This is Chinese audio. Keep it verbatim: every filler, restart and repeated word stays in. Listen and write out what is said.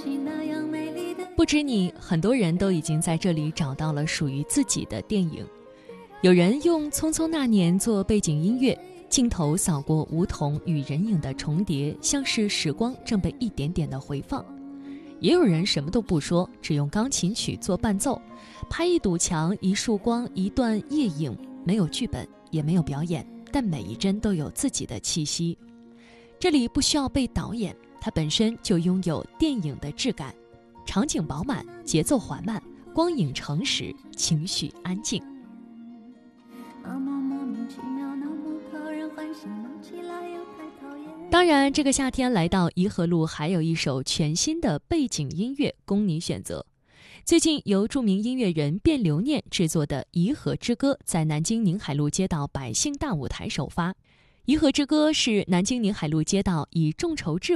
不止你，很多人都已经在这里找到了属于自己的电影。有人用《匆匆那年》做背景音乐，镜头扫过梧桐与人影的重叠，像是时光正被一点点的回放。也有人什么都不说，只用钢琴曲做伴奏，拍一堵墙、一束光、一段夜影，没有剧本，也没有表演，但每一帧都有自己的气息。这里不需要被导演，它本身就拥有电影的质感，场景饱满，节奏缓慢，光影诚实，情绪安静。当然，这个夏天来到颐和路，还有一首全新的背景音乐供你选择。最近由著名音乐人卞留念制作的《颐和之歌》在南京宁海路街道百姓大舞台首发。《颐和之歌》是南京宁海路街道以众筹制